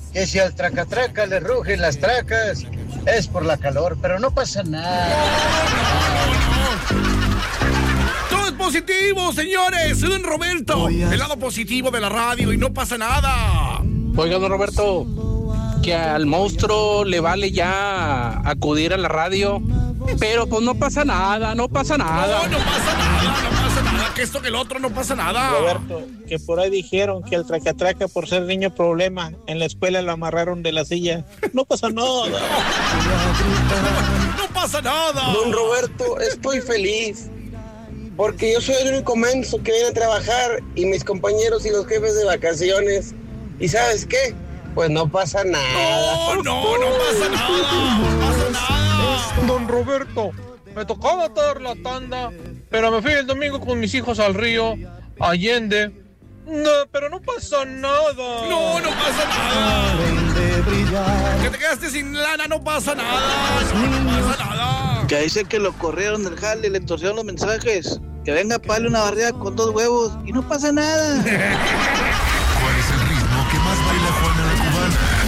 que si al tracatraca le rugen las tracas, es por la calor, pero no pasa nada. Todo es positivo, señores. Soy don Roberto, el lado positivo de la radio y no pasa nada. Oiga, don Roberto, que al monstruo le vale ya acudir a la radio, pero pues no pasa nada. No pasa nada. Que esto que el otro no pasa nada. Roberto, que por ahí dijeron que el tracatraca por ser niño problema, en la escuela lo amarraron de la silla. No pasa nada. No pasa nada. Don Roberto, estoy feliz porque yo soy el único menso que viene a trabajar y mis compañeros y los jefes de vacaciones. ¿Y sabes qué? Pues no pasa nada. No pasa nada. Don Roberto, me tocaba dar la tanda, pero me fui el domingo con mis hijos al río Allende. No, pero no pasa nada. No pasa nada. Que te quedaste sin lana, no pasa nada. No pasa nada. Que dice que lo corrieron del jale y le torcieron los mensajes. Que venga a darle una barrida con 2 huevos y no pasa nada. ¿Cuál es el ritmo que más baila Juana la Cubana?